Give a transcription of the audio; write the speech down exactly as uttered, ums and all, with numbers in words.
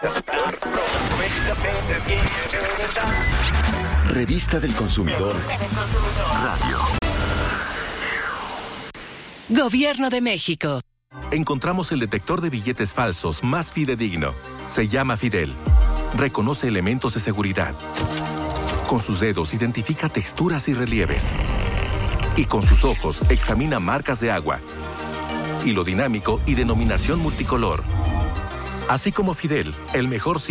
Revista del Consumidor. Radio. Gobierno de México. Encontramos el detector de billetes falsos más fidedigno. Se llama Fidel. Reconoce elementos de seguridad. Con sus dedos identifica texturas y relieves. Y con sus ojos examina marcas de agua, hilo dinámico y denominación multicolor. Así como Fidel, el mejor